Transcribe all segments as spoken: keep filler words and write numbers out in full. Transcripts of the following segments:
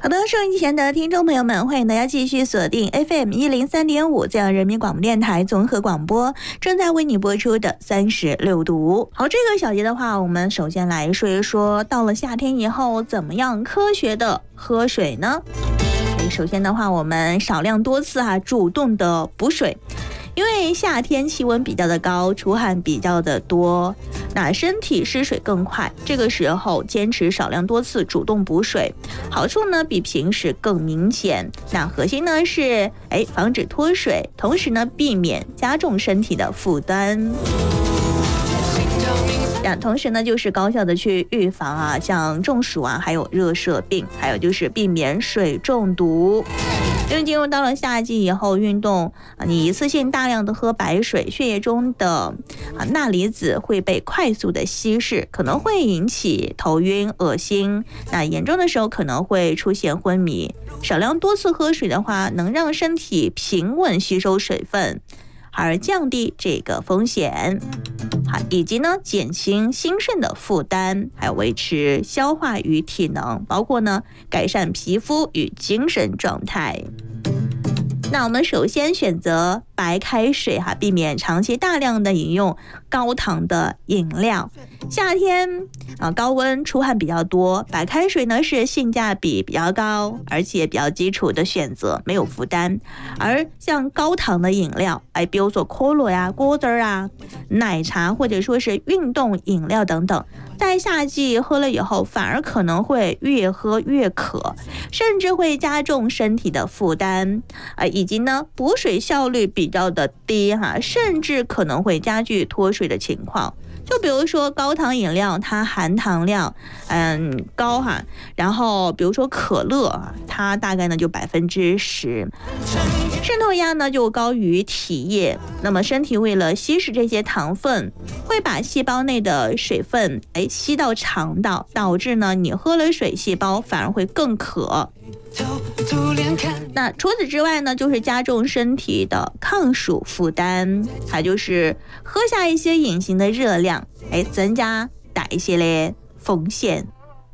好的，收音机前的听众朋友们，欢迎大家继续锁定 F M 一零三点五，这样人民广播电台综合广播正在为你播出的三十六度。好，这个小节的话，我们首先来说一说，到了夏天以后，怎么样科学的喝水呢？首先的话，我们少量多次啊，主动的补水。因为夏天气温比较的高，出汗比较的多，那身体失水更快。这个时候坚持少量多次主动补水，好处呢比平时更明显。那核心呢是哎防止脱水，同时呢避免加重身体的负担。那同时呢，就是高效的去预防啊，像中暑啊，还有热射病，还有就是避免水中毒。因为进入到了夏季以后，运动啊，你一次性大量的喝白水，血液中的啊钠离子会被快速的稀释，可能会引起头晕、恶心。那严重的时候可能会出现昏迷。少量多次喝水的话，能让身体平稳吸收水分，而降低这个风险。好，以及呢减轻心肾的负担，还有维持消化与体能，包括呢改善皮肤与精神状态。那我们首先选择白开水哈，避免长期大量的饮用高糖的饮料。夏天啊，高温出汗比较多，白开水呢是性价比比较高，而且比较基础的选择，没有负担。而像高糖的饮料，哎，比如说可乐呀、果汁啊、奶茶或者说是运动饮料等等，在夏季喝了以后，反而可能会越喝越渴，甚至会加重身体的负担啊，以及呢补水效率比较的低哈，甚至可能会加剧脱水的情况。就比如说高糖饮料，它含糖量嗯高哈，然后比如说可乐，它大概呢就百分之十，渗透压呢就高于体液。那么身体为了稀释这些糖分，会把细胞内的水分哎吸到肠道，导致呢你喝了水，细胞反而会更渴。那除此之外呢，就是加重身体的抗暑负担，还就是喝下一些隐形的热量，哎，增加代谢的风险。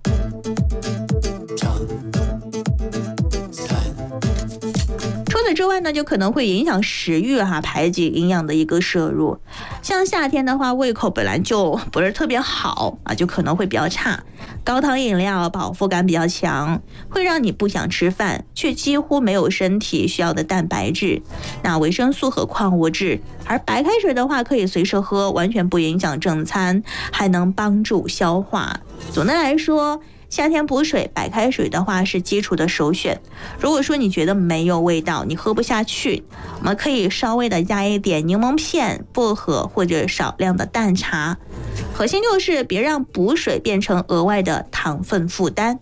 除此之外呢，就可能会影响食欲哈、啊，排挤营养的一个摄入。像夏天的话，胃口本来就不是特别好啊，就可能会比较差。高糖饮料饱腹感比较强，会让你不想吃饭，却几乎没有身体需要的蛋白质、那维生素和矿物质。而白开水的话，可以随时喝，完全不影响正餐，还能帮助消化。总的来说，夏天补水，白开水的话是基础的首选。如果说你觉得没有味道，你喝不下去，我们可以稍微的加一点柠檬片、薄荷或者少量的淡茶。核心就是别让补水变成额外的糖分负担。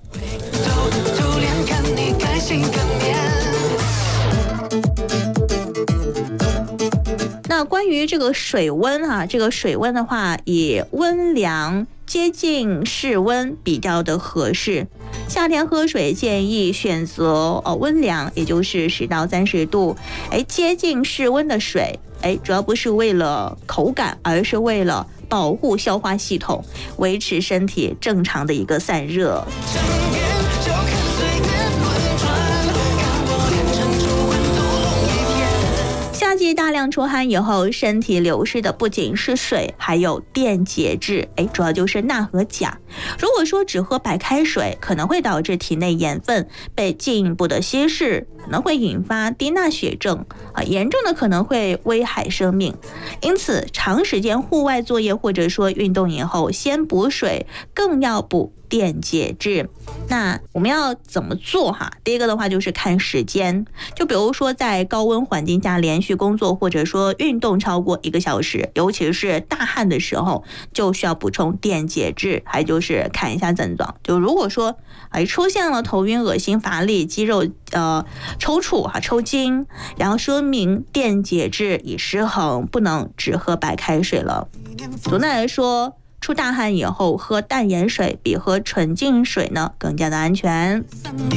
那关于这个水温哈、啊，这个水温的话，以温凉接近室温比较的合适。夏天喝水建议选择呃温凉，也就是十到三十度，哎，接近室温的水，哎，主要不是为了口感，而是为了保护消化系统，维持身体正常的一个散热。夏季大量出汗以后，身体流失的不仅是水，还有电解质，哎，主要就是钠和钾。如果说只喝白开水，可能会导致体内盐分被进一步的稀释，可能会引发低钠血症啊，严重的可能会危害生命。因此，长时间户外作业或者说运动以后，先补水，更要补电解质。那我们要怎么做哈？第一个的话就是看时间，就比如说在高温环境下连续工作或者说运动超过一个小时，尤其是大汗的时候，就需要补充电解质。还就是看一下症状，就如果说哎出现了头晕、恶心、乏力、肌肉呃抽搐哈、抽筋，然后说明电解质已失衡，不能只喝白开水了。总的来说，出大汗以后喝淡盐水比喝纯净水呢更加的安全。